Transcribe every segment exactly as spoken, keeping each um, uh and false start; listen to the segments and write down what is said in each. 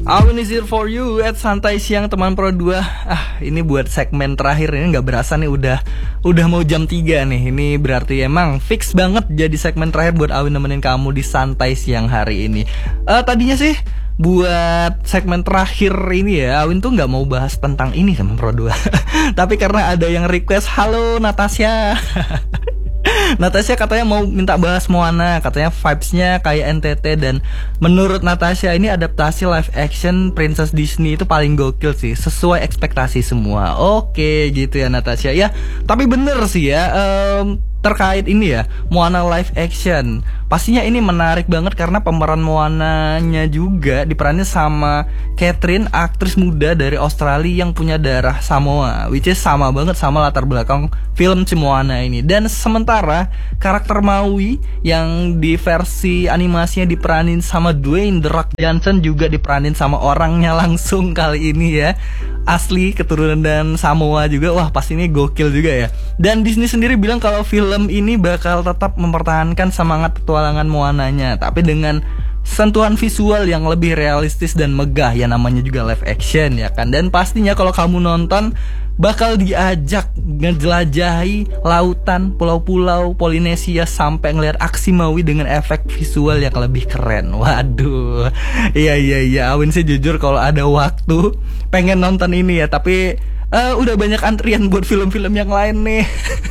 Awin is here for you at Santai Siang teman Pro dua. Ah, ini buat segmen terakhir ini nggak berasa nih udah udah mau jam tiga nih. Ini berarti emang fix banget jadi segmen terakhir buat Awin nemenin kamu di Santai Siang hari ini. Uh, tadinya sih buat segmen terakhir ini ya, Awin tuh nggak mau bahas tentang ini teman Pro dua. Tapi karena ada yang request, halo Natasha. Natasha katanya mau minta bahas Moana, katanya vibes-nya kayak N T T. Dan menurut Natasha ini adaptasi live action Princess Disney itu paling gokil sih, sesuai ekspektasi semua. Oke gitu ya Natasha ya. Tapi bener sih ya, um, terkait ini ya, Moana live action, pastinya ini menarik banget karena pemeran Moananya juga diperanin sama Catherine, aktris muda dari Australia yang punya darah Samoa, which is sama banget sama latar belakang film si Moana ini. Dan sementara karakter Maui yang di versi animasinya diperanin sama Dwayne The Rock Johnson juga diperanin sama orangnya langsung kali ini ya, asli keturunan dan Samoa juga. Wah pasti ini gokil juga ya. Dan Disney sendiri bilang kalau film ini bakal tetap mempertahankan semangat petualangan Moananya, tapi dengan sentuhan visual yang lebih realistis dan megah, ya namanya juga live action ya kan. Dan pastinya kalau kamu nonton bakal diajak ngejelajahi lautan, pulau-pulau Polinesia sampai ngeliat aksi Maui dengan efek visual yang lebih keren. Waduh, iya iya iya, Awin sih jujur kalau ada waktu pengen nonton ini ya, tapi uh, udah banyak antrian buat film-film yang lain nih.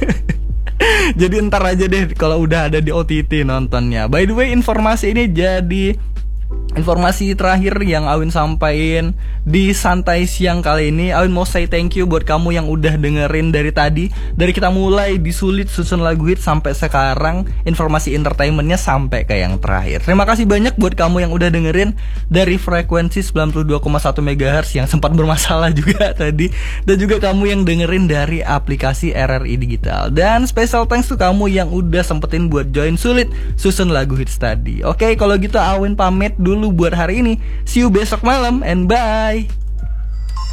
Jadi ntar aja deh kalau udah ada di O T T nontonnya. By the way, informasi ini jadi informasi terakhir yang Awin sampaikan di Santai Siang kali ini. Awin mau say thank you buat kamu yang udah dengerin dari tadi. Dari kita mulai disulit susun lagu hit sampai sekarang informasi entertainmentnya sampai ke yang terakhir. Terima kasih banyak buat kamu yang udah dengerin dari frekuensi sembilan puluh dua koma satu megahertz yang sempat bermasalah juga tadi. Dan juga kamu yang dengerin dari aplikasi R R I Digital. Dan special thanks to kamu yang udah sempetin buat join sulit susun lagu hits tadi. Oke, kalau gitu Awin pamit dulu buat hari ini. See you besok malam and bye.